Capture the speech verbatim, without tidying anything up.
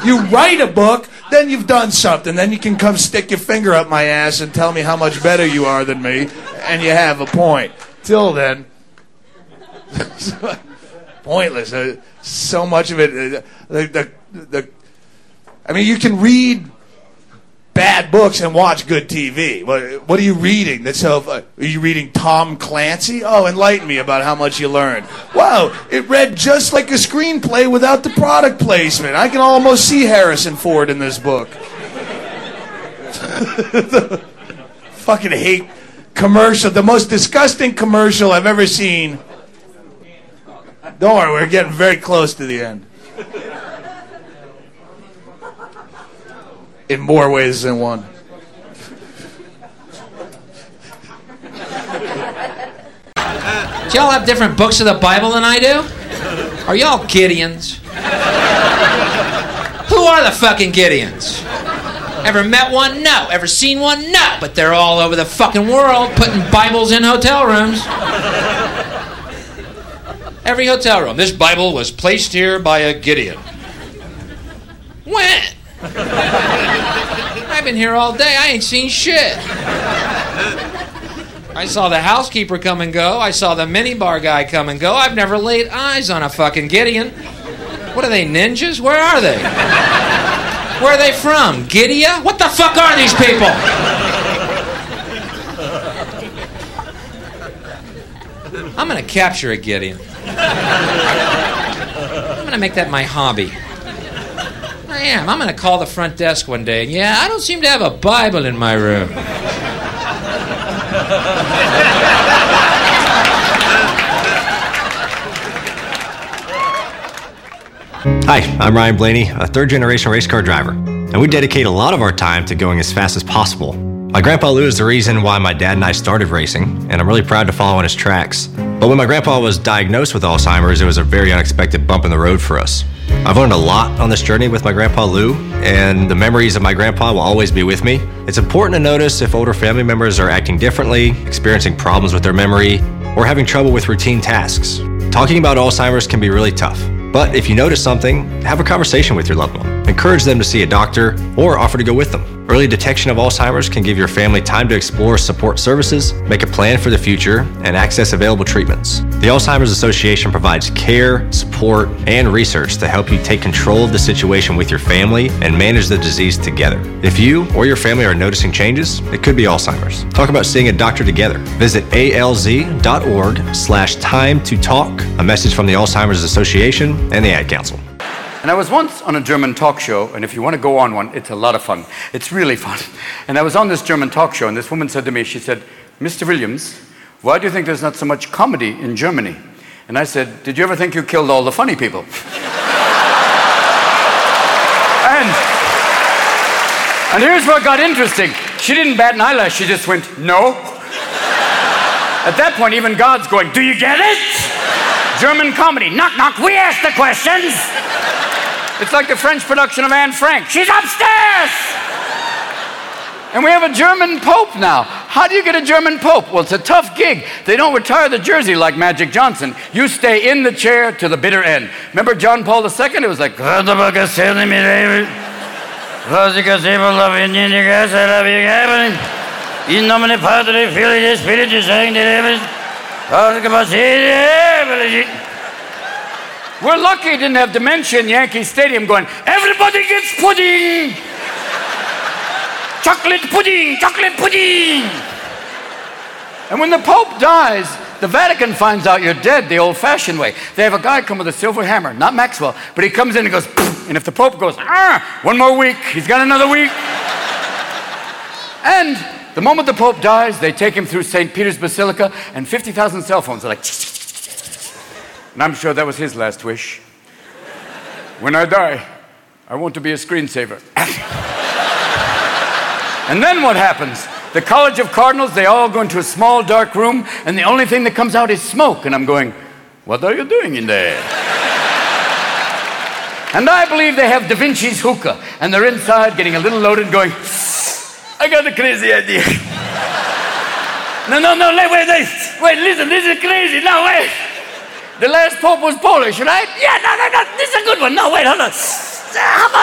You write a book, then you've done something. Then you can come stick your finger up my ass and tell me how much better you are than me, and you have a point. Till then, pointless. Uh, so much of it. Uh, the, the, the, I mean, you can read bad books and watch good T V. What, what are you reading? That's how, uh, are you reading Tom Clancy? Oh, enlighten me about how much you learned. Wow, it read just like a screenplay without the product placement. I can almost see Harrison Ford in this book. Fucking hate commercial. The most disgusting commercial I've ever seen. Don't worry, we're getting very close to the end. In more ways than one. Do y'all have different books of the Bible than I do? Are y'all Gideons? Who are the fucking Gideons? Ever met one? No. Ever seen one? No. But they're all over the fucking world putting Bibles in hotel rooms. Every hotel room. This Bible was placed here by a Gideon. When? I've been here all day. I ain't seen shit. I saw the housekeeper come and go. I saw the minibar guy come and go. I've never laid eyes on a fucking Gideon. What are they, ninjas? Where are they? Where are they from? Gideon? What the fuck are these people? I'm gonna capture a Gideon. I'm gonna make that my hobby. I am. I'm gonna call the front desk one day and, yeah, I don't seem to have a Bible in my room. Hi, I'm Ryan Blaney, a third-generation race car driver, and we dedicate a lot of our time to going as fast as possible. My grandpa Lou is the reason why my dad and I started racing, and I'm really proud to follow in his tracks. But when my grandpa was diagnosed with Alzheimer's, it was a very unexpected bump in the road for us. I've learned a lot on this journey with my grandpa Lou, and the memories of my grandpa will always be with me. It's important to notice if older family members are acting differently, experiencing problems with their memory, or having trouble with routine tasks. Talking about Alzheimer's can be really tough. But if you notice something, have a conversation with your loved one. Encourage them to see a doctor or offer to go with them. Early detection of Alzheimer's can give your family time to explore support services, make a plan for the future, and access available treatments. The Alzheimer's Association provides care, support, and research to help you take control of the situation with your family and manage the disease together. If you or your family are noticing changes, it could be Alzheimer's. Talk about seeing a doctor together. Visit alz.org slash time to talk. A message from the Alzheimer's Association and the Ad Council. And I was once on a German talk show, and if you want to go on one, it's a lot of fun. It's really fun. And I was on this German talk show, and this woman said to me, she said, Mister Williams, why do you think there's not so much comedy in Germany? And I said, did you ever think you killed all the funny people? and, and here's what got interesting. She didn't bat an eyelash, she just went, no. At that point, even God's going, do you get it? German comedy, knock, knock, we ask the questions. It's like the French production of Anne Frank. She's upstairs! And we have a German pope now. How do you get a German pope? Well, it's a tough gig. They don't retire the jersey like Magic Johnson. You stay in the chair to the bitter end. Remember John Paul the Second? It was like, in nomine Patri, Filii, Spiritus Sancti. We're lucky he didn't have dementia in Yankee Stadium going, everybody gets pudding! Chocolate pudding! Chocolate pudding! And when the Pope dies, the Vatican finds out you're dead the old-fashioned way. They have a guy come with a silver hammer, not Maxwell, but he comes in and goes, poof, and if the Pope goes, ah, one more week, he's got another week. And the moment the Pope dies, they take him through Saint Peter's Basilica, and fifty thousand cell phones are like, and I'm sure that was his last wish. When I die, I want to be a screensaver. And then what happens? The College of Cardinals, they all go into a small dark room, and the only thing that comes out is smoke. And I'm going, what are you doing in there? And I believe they have Da Vinci's hookah, and they're inside getting a little loaded going, I got a crazy idea. no, no, no, wait, wait, wait, wait, listen, this is crazy, no, wait. The last Pope was Polish, right? Yeah, no, no, no, this is a good one. No, wait, hold on. How about